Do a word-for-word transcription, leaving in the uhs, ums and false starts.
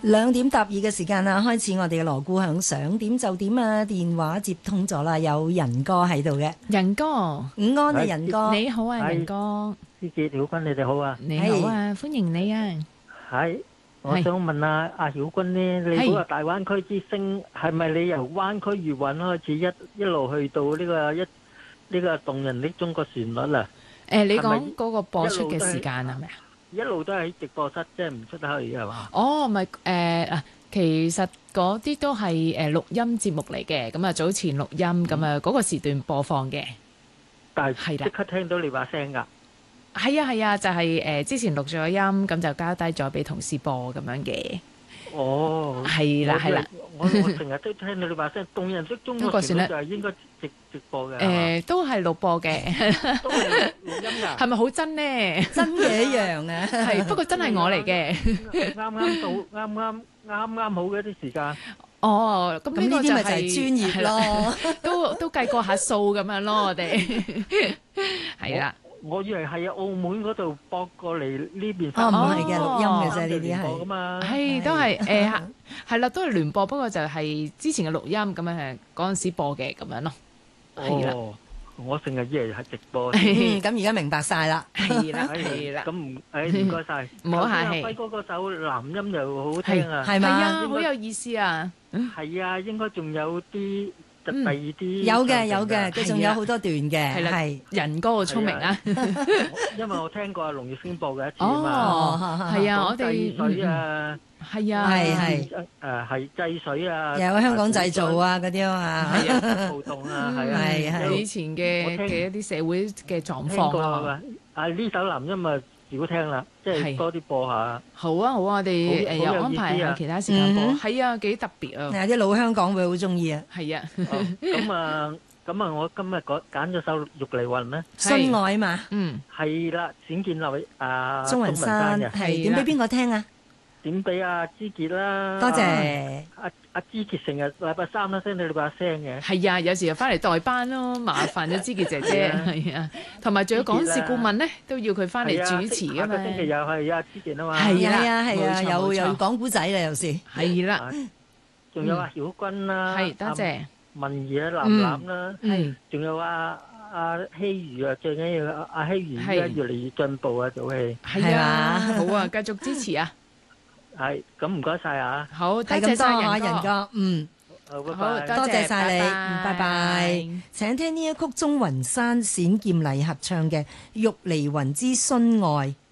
兩點搭二嘅時間啦，開始我哋嘅鑼鼓響，想點就點啊！電話接通咗啦，有仁哥喺度嘅。 仁哥， 午安啊，仁哥， 你好啊，仁哥。 師姐曉君，你哋好啊！ 你好啊，歡迎你啊！ 係，我想問下阿曉君呢，你嗰個大灣區之星係咪你由灣區粵韻開始一一路去到呢個一呢個動人的中國旋律啊？ 誒，你講嗰個播出嘅時間係咪啊？ 一路都喺直播室，即係唔出得去係嘛？ 哦，咪誒啊，其實嗰啲都係誒錄音節目嚟嘅，咁啊早前錄音，咁啊嗰個時段播放嘅。 但係即刻聽到你把聲㗎。 係啊係啊，就係誒之前錄咗音，咁就交低咗俾同事播咁樣嘅。 哦， 係啦係啦， 我我成日都聽到你把聲，動人的中國旋律就係應該直直播嘅。 誒，都係錄播嘅， 都係錄音㗎。 係咪好真呢？ 真嘅一樣啊！ 係，不過真係我嚟嘅。 啱啱到，啱啱啱啱好嘅一啲時間。 哦，咁呢個就係專業咯， 都都計過下數咁樣咯，我哋係啦。 我以為係澳門嗰度播過嚟呢邊， 哦唔係嘅，錄音嘅啫，呢啲係， 係都係誒係啦，都係聯播，不過就係之前嘅錄音咁樣係嗰陣時播嘅咁樣咯，係啦。 我成日以為係直播， 咁而家明白晒啦， 係啦係啦。 咁唔誒唔該晒， 唔好客氣。 輝哥嗰首男音又好聽啊， 係嘛，好有意思啊。 係啊，應該仲有啲。第二啲有嘅有嘅，佢仲有好多段嘅，係仁哥好聰明啊！ 因為我聽過阿龍月星播嘅一次啊嘛， 哦，係啊，我哋制水啊， 係啊， 係係誒係制水啊， 有香港製造啊嗰啲啊嘛， 係啊，暴動啊，係啊， 係係以前嘅嘅一啲社會嘅狀況啊， 啊呢首男音啊少聽啦，即係多啲播下。 好啊好啊，我哋誒有安排下其他時間播，係啊幾特別啊！ 係啲老香港會好中意啊。 係啊， 咁啊咁啊，我今日揀揀咗首《玉梨雲》咧， 心愛嘛， 嗯， 係啦，冼建立啊， 鍾雲山嘅，係點俾邊個聽啊？ 點俾阿芝傑啦， 多謝阿阿芝傑成日禮拜三都聽到你把聲嘅。 係啊，有時又翻嚟代班咯，麻煩咗芝傑姐姐，係啊，同埋仲有講事顧問咧，都要佢翻嚟主持噶嘛。 下個星期又係阿芝傑啊嘛。 係啊係啊，又又講古仔啦，有時係啦。 仲有阿曉君啦， 係多謝文儀啊，楠楠啦， 係， 仲有阿阿希如啊，最緊要阿阿希如而家越嚟越進步啊，做戲。 係啊，好啊，繼續支持啊！ 係，咁唔該晒啊！ 好，多謝晒仁哥，嗯， 好，拜拜， 多謝晒你，拜拜拜。請聽呢一曲鍾雲山冼劍麗合唱嘅《玉梨雲之殉愛》。